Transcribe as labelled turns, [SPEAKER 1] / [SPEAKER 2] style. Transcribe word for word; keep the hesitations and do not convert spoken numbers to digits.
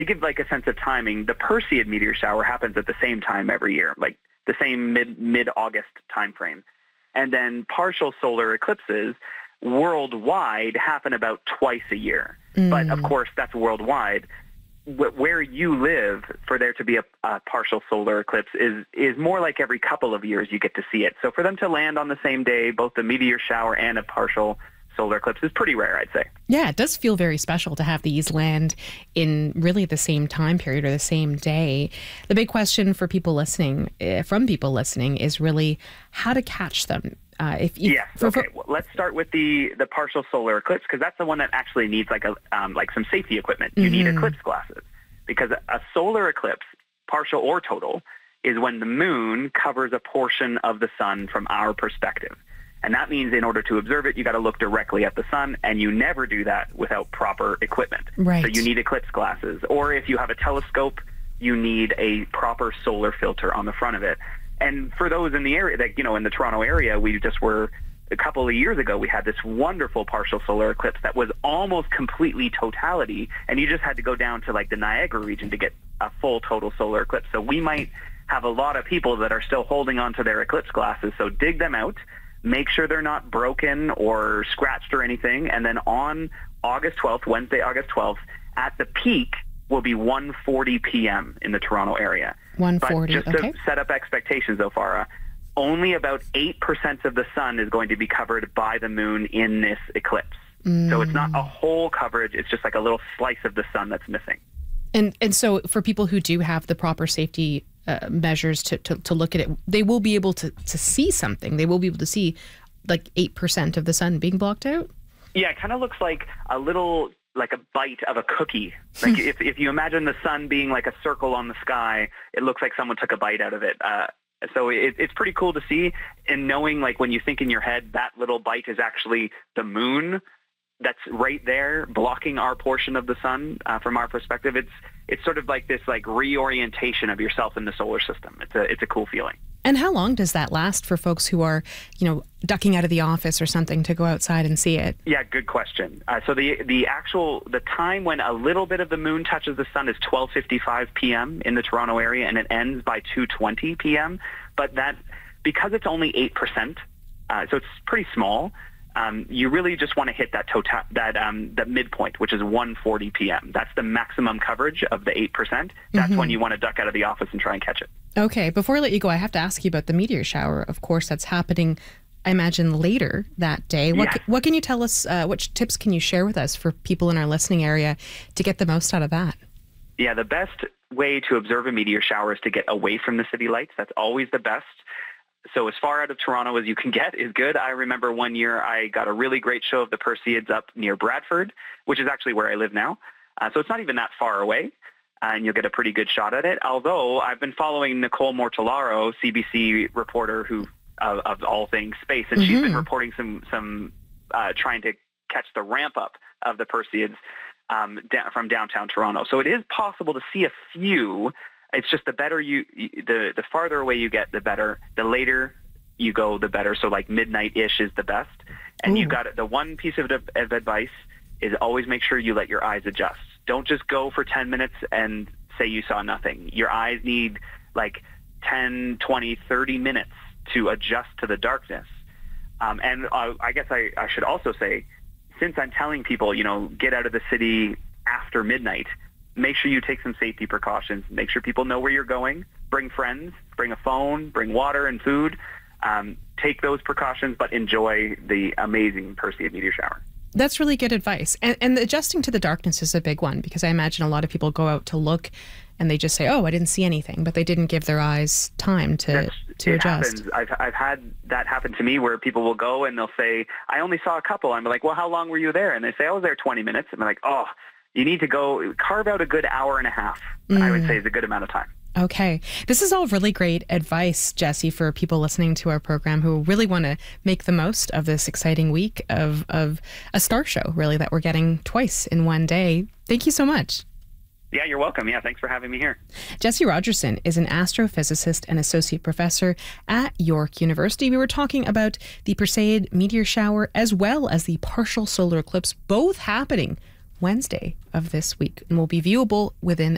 [SPEAKER 1] to give like a sense of timing, the Perseid meteor shower happens at the same time every year, like the same mid, mid-August time frame. And then partial solar eclipses worldwide happen about twice a year. Mm. But of course, that's worldwide. Where you live, for there to be a, a partial solar eclipse is is more like every couple of years you get to see it. So for them to land on the same day, both the meteor shower and a partial solar eclipse is pretty rare, I'd say.
[SPEAKER 2] Yeah, it does feel very special to have these land in really the same time period or the same day. The big question for people listening, uh, from people listening, is really how to catch them. Uh, if, if
[SPEAKER 1] yes. For, okay. Well, let's start with the, the partial solar eclipse, because that's the one that actually needs like a um, like some safety equipment. You mm-hmm. need eclipse glasses, because a solar eclipse, partial or total, is when the moon covers a portion of the sun from our perspective. And that means in order to observe it, you got to look directly at the sun, and you never do that without proper equipment.
[SPEAKER 2] Right.
[SPEAKER 1] So you need eclipse glasses, or if you have a telescope, you need a proper solar filter on the front of it. And for those in the area, that you know, in the Toronto area, we just were, a couple of years ago, we had this wonderful partial solar eclipse that was almost completely totality, and you just had to go down to like the Niagara region to get a full total solar eclipse. So we might have a lot of people that are still holding on to their eclipse glasses, so dig them out, make sure they're not broken or scratched or anything, and then on August twelfth, Wednesday, August twelfth, at the peak will be one forty p.m. in the Toronto area.
[SPEAKER 2] one forty,
[SPEAKER 1] but just
[SPEAKER 2] okay.
[SPEAKER 1] to set up expectations, though, Farah, only about eight percent of the sun is going to be covered by the moon in this eclipse. Mm. So it's not a whole coverage, it's just like a little slice of the sun that's missing.
[SPEAKER 2] And and so for people who do have the proper safety uh, measures to, to, to look at it, they will be able to, to see something. They will be able to see like eight percent of the sun being blocked out?
[SPEAKER 1] Yeah, it kind of looks like a little, like a bite of a cookie. Like if, if you imagine the sun being like a circle on the sky, it looks like someone took a bite out of it. Uh, so it, it's pretty cool to see. And knowing, like, when you think in your head that little bite is actually the moon that's right there blocking our portion of the sun uh, from our perspective, it's it's sort of like this like reorientation of yourself in the solar system. It's a it's a cool feeling.
[SPEAKER 2] And how long does that last for folks who are, you know, ducking out of the office or something to go outside and see it?
[SPEAKER 1] Yeah, good question. Uh, so the the actual the time when a little bit of the moon touches the sun is twelve fifty-five p.m. in the Toronto area, and it ends by two twenty p.m. But that, because it's only eight percent, uh, so it's pretty small. Um, you really just want to hit that total, that um, that midpoint, which is one forty p.m. That's the maximum coverage of the eight percent. That's mm-hmm. when you want to duck out of the office and try and catch it.
[SPEAKER 2] Okay, before I let you go, I have to ask you about the meteor shower. Of course, that's happening, I imagine, later that day. What,
[SPEAKER 1] yes.
[SPEAKER 2] ca- what can you tell us, uh, what tips can you share with us for people in our listening area to get the most out of that?
[SPEAKER 1] Yeah, the best way to observe a meteor shower is to get away from the city lights. That's always the best. So as far out of Toronto as you can get is good. I remember one year I got a really great show of the Perseids up near Bradford, which is actually where I live now. Uh, so it's not even that far away, uh, and you'll get a pretty good shot at it. Although I've been following Nicole Mortellaro, C B C reporter who uh, of all things space, and mm-hmm. she's been reporting some, some uh, trying to catch the ramp up of the Perseids um, da- from downtown Toronto. So it is possible to see a few. It's just the better you, the the farther away you get, the better. The later you go, the better. So like midnight-ish is the best. And you got the one piece of, of advice is always make sure you let your eyes adjust. Don't just go for ten minutes and say you saw nothing. Your eyes need like ten, twenty, thirty minutes to adjust to the darkness. Um, and uh, I guess I, I should also say, since I'm telling people, you know, get out of the city after midnight, make sure you take some safety precautions. Make sure people know where you're going. Bring friends, bring a phone, bring water and food. Um, take those precautions, but enjoy the amazing Perseid meteor shower.
[SPEAKER 2] That's really good advice. And, and adjusting to the darkness is a big one, because I imagine a lot of people go out to look and they just say, oh, I didn't see anything, but they didn't give their eyes time to,
[SPEAKER 1] That's,
[SPEAKER 2] to
[SPEAKER 1] it
[SPEAKER 2] adjust.
[SPEAKER 1] Happens. I've, I've had that happen to me where people will go and they'll say, I only saw a couple. I'm like, well, how long were you there? And they say, I was there twenty minutes. And I'm like, oh, you need to go carve out a good hour and a half, mm. I would say is a good amount of time.
[SPEAKER 2] Okay. This is all really great advice, Jesse, for people listening to our program who really want to make the most of this exciting week of, of a star show, really, that we're getting twice in one day. Thank you so much.
[SPEAKER 1] Yeah, you're welcome. Yeah, thanks for having me here.
[SPEAKER 2] Jesse Rogerson is an astrophysicist and associate professor at York University. We were talking about the Perseid meteor shower as well as the partial solar eclipse, both happening Wednesday of this week, and will be viewable within